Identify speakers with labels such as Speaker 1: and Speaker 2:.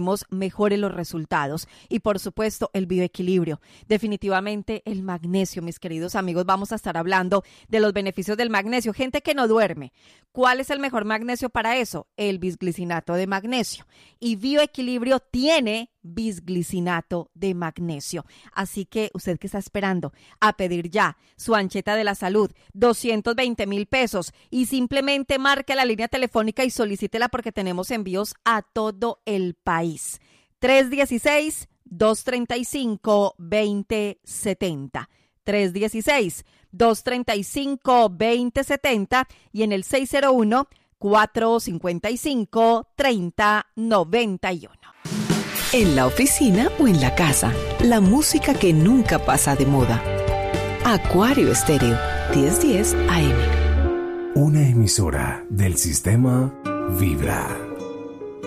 Speaker 1: tenemos mejores los resultados. Y por supuesto, el bioequilibrio. Definitivamente el magnesio, mis queridos amigos, vamos a estar hablando de los beneficios del magnesio. Gente que no duerme, ¿cuál es el mejor magnesio para eso? El bisglicinato de magnesio. Y bioequilibrio tiene bisglicinato de magnesio. Así que usted que está esperando a pedir ya su ancheta de la salud, 220,000 pesos, y simplemente marque la línea telefónica y solicítela porque tenemos envíos a todo el país. 316-235-2070. 316-235-2070 y en el 601-455-3091.
Speaker 2: En la oficina o en la casa, la música que nunca pasa de moda. Acuario Estéreo, 1010 AM.
Speaker 3: Una emisora del sistema Vibra.